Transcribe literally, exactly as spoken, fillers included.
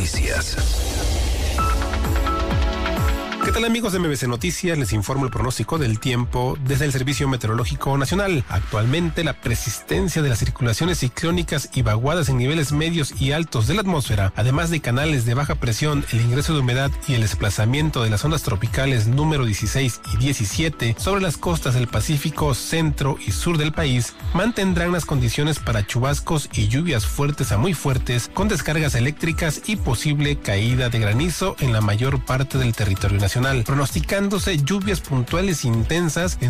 Noticias. ¿Qué tal, amigos de M B C Noticias? Les informo el pronóstico del tiempo desde el Servicio Meteorológico Nacional. Actualmente, la persistencia de las circulaciones ciclónicas y vaguadas en niveles medios y altos de la atmósfera, además de canales de baja presión, el ingreso de humedad y el desplazamiento de las ondas tropicales número dieciséis y diecisiete sobre las costas del Pacífico, centro y sur del país, mantendrán las condiciones para chubascos y lluvias fuertes a muy fuertes, con descargas eléctricas y posible caída de granizo en la mayor parte del territorio nacional, pronosticándose lluvias puntuales intensas en